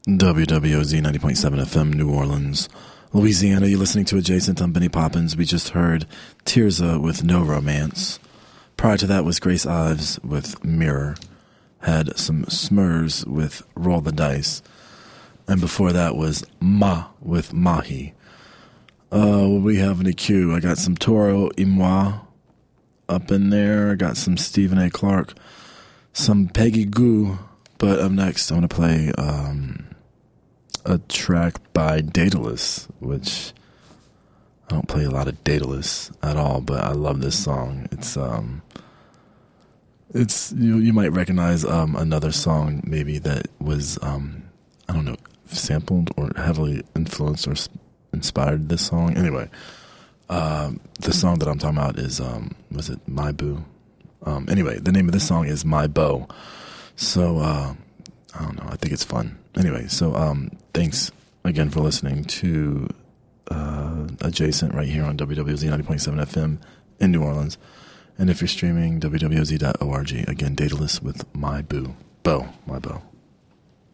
WWOZ 90.7 FM, New Orleans, Louisiana. You're listening to Adjacent on Benny Poppins. We just heard Tirza with No Romance. Prior to that was Grace Ives with Mirror. Had some Smurs with Roll the Dice. And before that was Ma with Mahi. What we have in the queue? I got some Toro y Moi up in there. I got some Stephen A. Clark. Some Peggy Gou. But up next, I'm going to play a track by Daedalus, which I don't play a lot of Daedalus at all, but I love this song. It's you might recognize another song maybe that was I don't know, sampled or heavily influenced or inspired this song. Anyway, the song that I'm talking about is was it My Boo? Anyway, the name of this song is My Beau. So I don't know, I think it's fun. Anyway, so thanks again for listening to Adjacent right here on WWZ 90.7 FM in New Orleans. And if you're streaming, www.org. Again, Daedalus with My Boo. My Beau.